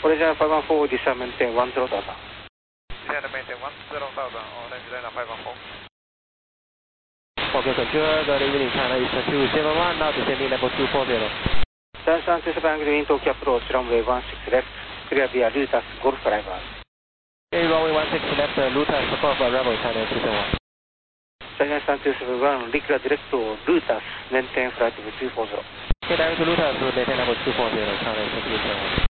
Original 514, descend maintain 10,000. Descend maintain 10,000, orange liner 514. Okay, control, good evening, China Eastern 271, now descending level 240. San Francisco Bank into cap approach, runway 16 left, clear via Lutas, Golf arrival. Okay, runway 16 left, Lutas, Golf arrival, China 271. San Francisco 1, declare direct to Lutas, maintain flight 240. Okay, direct to Lutas, maintain level 240, China 271.